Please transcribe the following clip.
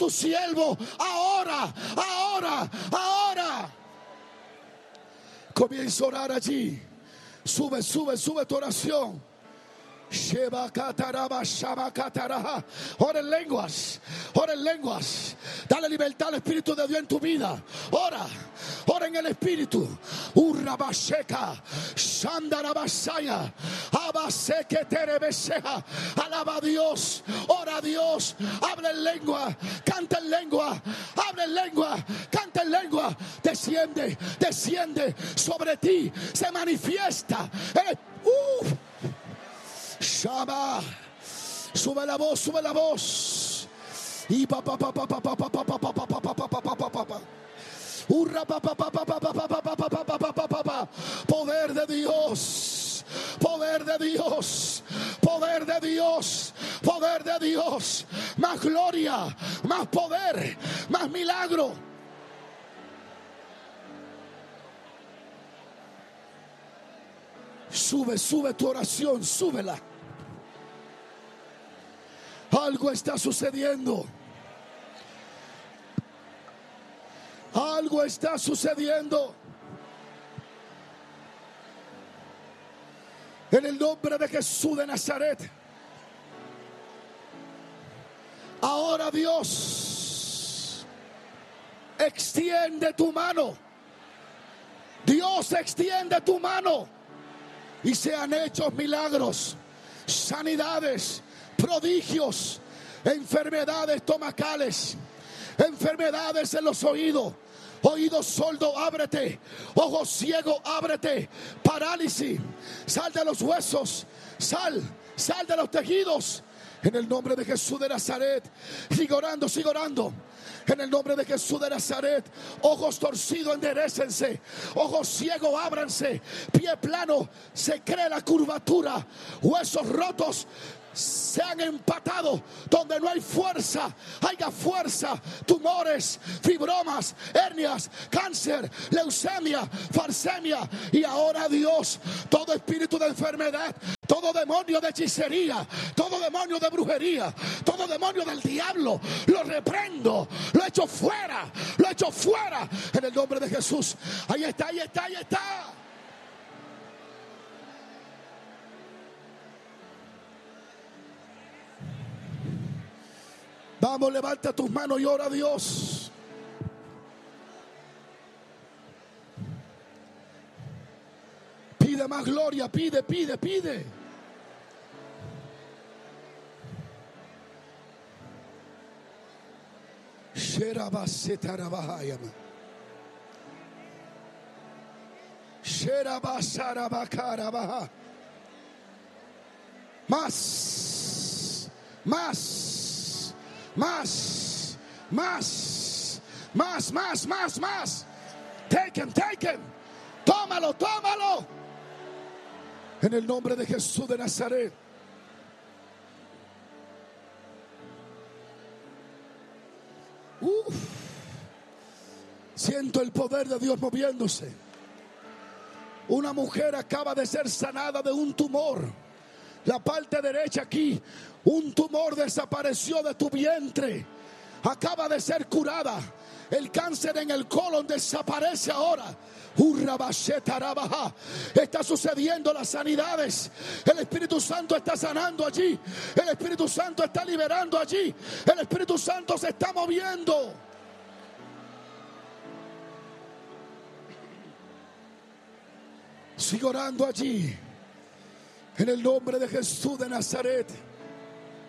tu siervo ahora, ahora, ahora. Comienza a orar allí. Sube, sube, sube tu oración. Ora en lenguas, ora en lenguas. Dale libertad al Espíritu de Dios en tu vida. Ora, ora en el Espíritu. Urrabasheka, Shandarabasaya, Abaseke Terebeseja. Alaba a Dios, ora a Dios, habla en lengua, canta en lengua, habla en lengua, canta en lengua. Desciende, desciende sobre ti, se manifiesta. Shama, sube la voz, sube la voz. Y pa pa pa pa pa pa pa pa pa pa pa pa pa pa pa pa pa. Urra pa pa pa pa pa pa pa pa pa pa pa pa pa pa. Poder de Dios, poder de Dios, poder de Dios, poder de Dios. Más gloria, más poder, más milagro. Sube, sube tu oración, súbela. Algo está sucediendo. Algo está sucediendo. En el nombre de Jesús de Nazaret. Ahora Dios, extiende tu mano. Dios, extiende tu mano. Y sean hechos milagros, sanidades, prodigios, enfermedades estomacales, enfermedades en los oídos, oídos sordos, ábrete, ojos ciegos, ábrete, parálisis, sal de los huesos, sal de los tejidos. En el nombre de Jesús de Nazaret, sigue orando, sigue orando. En el nombre de Jesús de Nazaret, ojos torcidos enderécense, ojos ciegos ábranse, pie plano se cree la curvatura, huesos rotos sean empatados donde no hay fuerza, haya fuerza, tumores, fibromas, hernias, cáncer, leucemia, farsemia. Y ahora Dios, todo espíritu de enfermedad, todo demonio de hechicería, todo demonio de brujería, todo demonio del diablo, lo reprendo, lo echo fuera, lo echo fuera en el nombre de Jesús. Ahí está, ahí está, ahí está. Vamos, levanta tus manos y ora a Dios. Pide más gloria, pide, pide, pide. Más, más, más, más, más, más, más, más. Take him, take him. Tómalo, tómalo. En el nombre de Jesús de Nazaret. Siento el poder de Dios moviéndose. Una mujer acaba de ser sanada de un tumor. La parte derecha aquí, un tumor desapareció de tu vientre. Acaba de ser curada. El cáncer en el colon desaparece ahora. Está sucediendo las sanidades. El Espíritu Santo está sanando allí. El Espíritu Santo está liberando allí. El Espíritu Santo se está moviendo. Sigo orando allí. En el nombre de Jesús de Nazaret.